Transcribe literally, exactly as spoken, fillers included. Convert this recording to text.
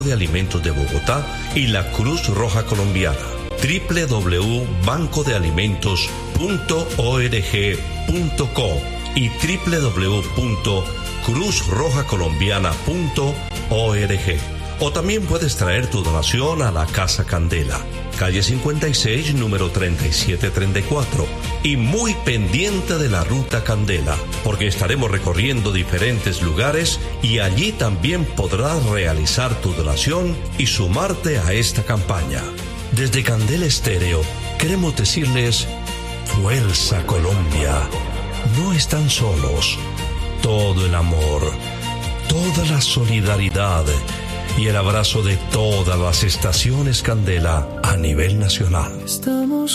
de Alimentos de Bogotá y la Cruz Roja Colombiana. doble u doble u doble u punto banco de alimentos punto org punto co y doble u doble u doble u punto cruz roja colombiana punto org. O también puedes traer tu donación a la Casa Candela, calle cincuenta y seis, número treinta y siete treinta y cuatro, y muy pendiente de la Ruta Candela, porque estaremos recorriendo diferentes lugares y allí también podrás realizar tu donación y sumarte a esta campaña. Desde Candela Estéreo queremos decirles: Fuerza Colombia, no están solos. Todo el amor, toda la solidaridad y el abrazo de todas las estaciones Candela a nivel nacional. Estamos